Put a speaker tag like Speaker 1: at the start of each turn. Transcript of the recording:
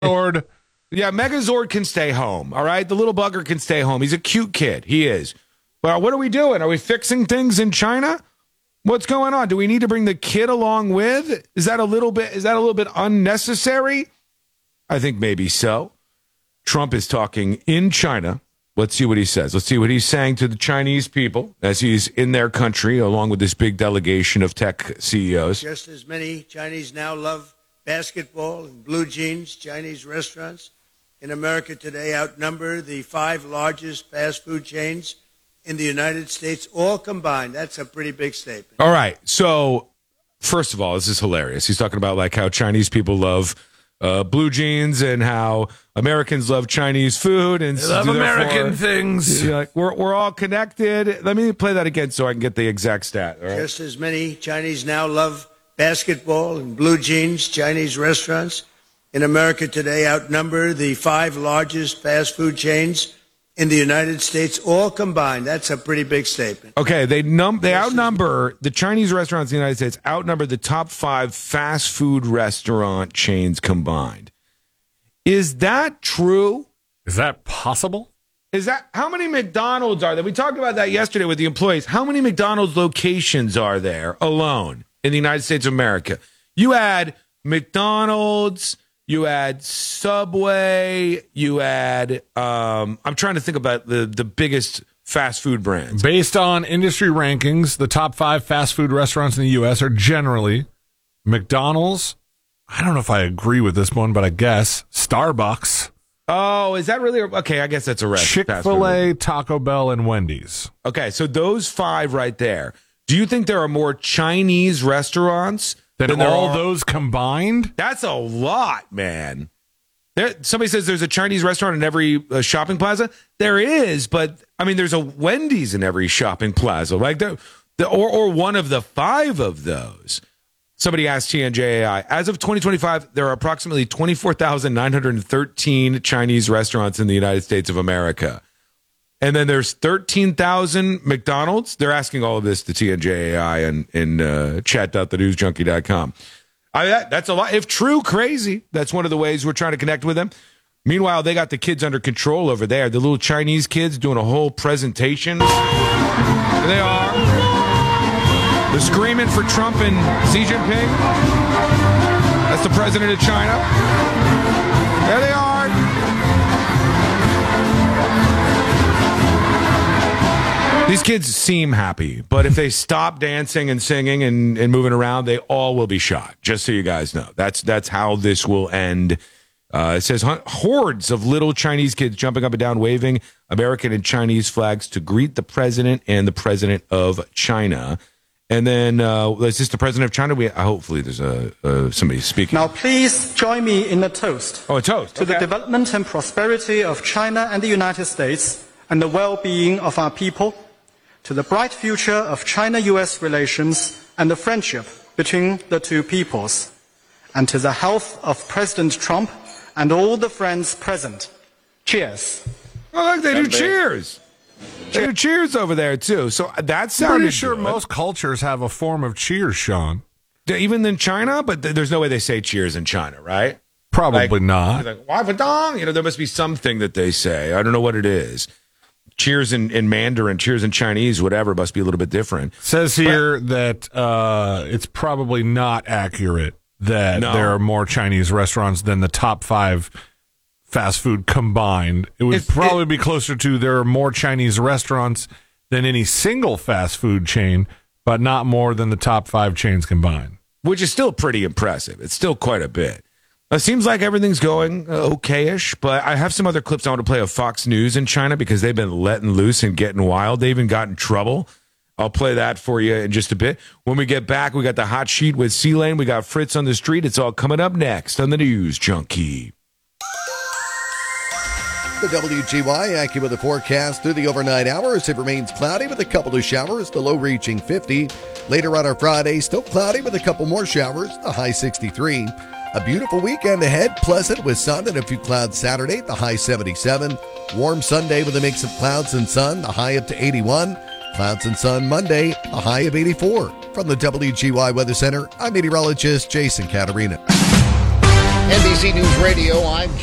Speaker 1: Megazord.
Speaker 2: Yeah, Megazord can stay home, all right? The little bugger can stay home. He's a cute kid. He is. Well, what are we doing? Are we fixing things in China? What's going on? Do we need to bring the kid along with? Is that a little bit unnecessary? I think maybe so. Trump is talking in China. Let's see what he says. Let's see what he's saying to the Chinese people as he's in their country, along with this big delegation of tech CEOs.
Speaker 3: Just as many Chinese now love basketball and blue jeans, Chinese restaurants in America today outnumber the 5 largest fast food chains in the United States, all combined. That's a pretty big statement.
Speaker 2: All right. So, first of all, this is hilarious. He's talking about like how Chinese people love blue jeans and how Americans love Chinese food and
Speaker 1: they love American things.
Speaker 2: Like, we're all connected. Let me play that again so I can get the exact stat. All right?
Speaker 3: Just as many Chinese now love basketball and blue jeans, Chinese restaurants in America today outnumber the 5 largest fast food chains in the United States, all combined. That's a pretty big statement.
Speaker 2: Okay, they outnumber the Chinese restaurants in the United States outnumber the top 5 fast food restaurant chains combined. Is that true?
Speaker 1: Is that possible?
Speaker 2: Is that how many McDonald's are there? We talked about that yesterday with the employees. How many McDonald's locations are there alone in the United States of America? You add McDonald's, you add Subway, you add, I'm trying to think about the biggest fast food brands.
Speaker 1: Based on industry rankings, the top 5 fast food restaurants in the U.S. are generally McDonald's. I don't know if I agree with this one, but I guess Starbucks.
Speaker 2: Oh, is that really? Okay, I guess that's a restaurant.
Speaker 1: Chick-fil-A, Taco Bell, and Wendy's.
Speaker 2: Okay, so those 5 right there. Do you think there are more Chinese restaurants
Speaker 1: than all those combined?
Speaker 2: That's a lot, man. Somebody says there's a Chinese restaurant in every shopping plaza. There is, but I mean, there's a Wendy's in every shopping plaza, like or one of the 5 of those. Somebody asked TNJAI, as of 2025, there are approximately 24,913 Chinese restaurants in the United States of America. And then there's 13,000 McDonald's. They're asking all of this to TNJAI and chat.thenewsjunkie.com. That's a lot. If true, crazy. That's one of the ways we're trying to connect with them. Meanwhile, they got the kids under control over there. The little Chinese kids doing a whole presentation. There they are. They're screaming for Trump and Xi Jinping. That's the president of China. There they are. These kids seem happy, but if they stop dancing and singing and moving around, they all will be shot, just so you guys know. That's how this will end. It says hordes of little Chinese kids jumping up and down, waving American and Chinese flags to greet the president and the president of China. And then, is this the president of China? Hopefully there's somebody speaking.
Speaker 4: Now, please join me in a toast.
Speaker 2: Oh, a toast.
Speaker 4: To the development and prosperity of China and the United States and the well-being of our people, to the bright future of China-U.S. relations and the friendship between the two peoples, and to the health of President Trump and all the friends present. Cheers.
Speaker 2: Oh, look, they do cheers. They do cheers over there, too. So that sounded
Speaker 1: pretty sure
Speaker 2: good.
Speaker 1: most cultures have a form of cheers, Sean.
Speaker 2: Even in China? But there's no way they say cheers in China, right?
Speaker 1: Probably not.
Speaker 2: Like, wai fa dong? There must be something that they say. I don't know what it is. Cheers in Mandarin, cheers in Chinese, whatever, must be a little bit different.
Speaker 1: Says here that it's probably not accurate that there are more Chinese restaurants than the top 5 fast food combined. It would probably be closer to there are more Chinese restaurants than any single fast food chain, but not more than the top 5 chains combined.
Speaker 2: Which is still pretty impressive. It's still quite a bit. It seems like everything's going okay-ish, but I have some other clips I want to play of Fox News in China because they've been letting loose and getting wild. They even got in trouble. I'll play that for you in just a bit. When we get back, we got the hot sheet with C-Lane. We got Fritz on the street. It's all coming up next on the News Junkie.
Speaker 5: The WGY accurate with the forecast through the overnight hours. It remains cloudy with a couple of showers, the low reaching 50. Later on our Friday, still cloudy with a couple more showers, the high 63. A beautiful weekend ahead, pleasant with sun and a few clouds Saturday, the high 77. Warm Sunday with a mix of clouds and sun, the high up to 81. Clouds and sun Monday, a high of 84. From the WGY Weather Center, I'm meteorologist Jason Caterina. NBC News Radio, I'm